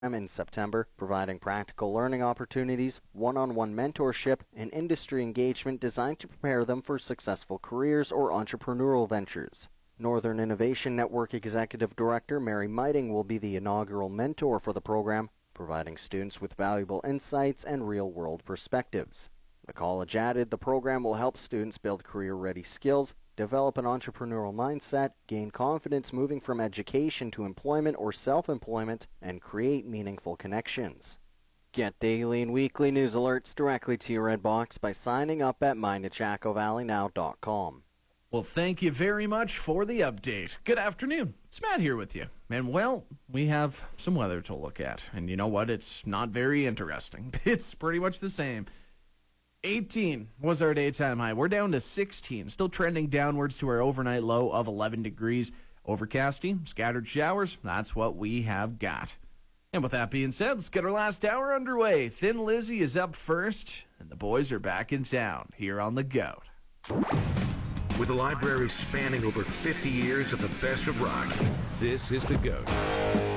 in September, providing practical learning opportunities, one-on-one mentorship, and industry engagement designed to prepare them for successful careers or entrepreneurial ventures. Northern Innovation Network Executive Director Mary Miting will be the inaugural mentor for the program, providing students with valuable insights and real-world perspectives. The college added the program will help students build career-ready skills, develop an entrepreneurial mindset, gain confidence moving from education to employment or self-employment, and create meaningful connections. Get daily and weekly news alerts directly to your inbox by signing up at myNechakavalleyNow.com. Well, thank you very much for the update. Good afternoon. It's Matt here with you. And, well, we have some weather to look at. And you know what? It's not very interesting. It's pretty much the same. 18 was our daytime high. We're down to 16, still trending downwards to our overnight low of 11 degrees. Overcasting, scattered showers, that's what we have got. And with that being said, let's get our last hour underway. Thin Lizzy is up first, and the boys are back in town here on The Goat. With a library spanning over 50 years of the best of rock, this is The Goat.